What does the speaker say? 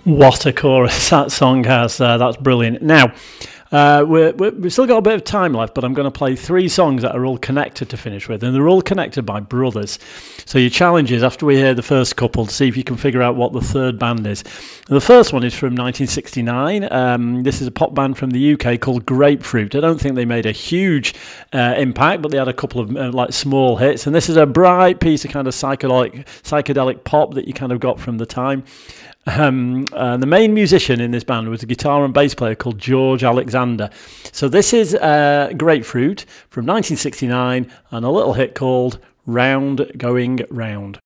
What a chorus that song has. That's brilliant. Now, we've still got a bit of time left, but I'm going to play three songs that are all connected to finish with, and they're all connected by brothers. So your challenge is, after we hear the first couple, to see if you can figure out what the third band is. The first one is from 1969. This is a pop band from the UK called Grapefruit. I don't think they made a huge impact, but they had a couple of like small hits. And this is a bright piece of kind of psychedelic pop that you kind of got from the time. The main musician in this band was a guitar and bass player called George Alexander. So this is Grapefruit from 1969 and a little hit called Round Going Round.